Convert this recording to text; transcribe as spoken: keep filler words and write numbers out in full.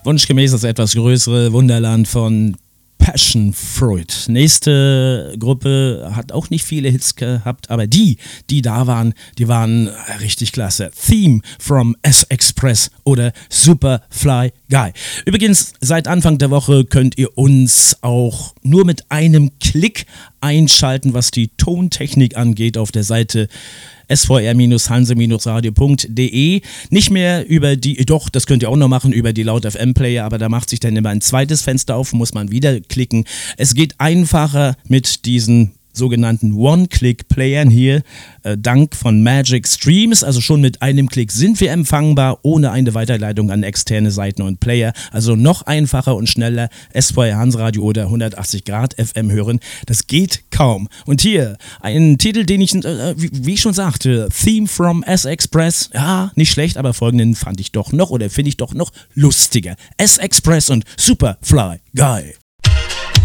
Wunschgemäß das etwas größere Wunderland von Passion Fruit. Nächste Gruppe hat auch nicht viele Hits gehabt, aber die, die da waren, die waren richtig klasse. Theme from S-Express oder Superfly Guy. Übrigens, seit Anfang der Woche könnt ihr uns auch nur mit einem Klick einschalten, was die Tontechnik angeht, auf der Seite s v r hanse radio punkt d e. Nicht mehr über die, doch, das könnt ihr auch noch machen, über die Laut F M-Player, aber da macht sich dann immer ein zweites Fenster auf, muss man wieder klicken. Es geht einfacher mit diesen sogenannten One-Click-Playern hier, äh, dank von Magic Streams, also schon mit einem Klick sind wir empfangbar, ohne eine Weiterleitung an externe Seiten und Player, also noch einfacher und schneller S V R Hansradio oder hundertachtzig Grad F M hören, das geht kaum. Und hier, ein Titel, den ich, äh, wie, wie ich schon sagte, Theme from S-Express, ja, nicht schlecht, aber folgenden fand ich doch noch, oder finde ich doch noch lustiger. S-Express und Superfly Guy.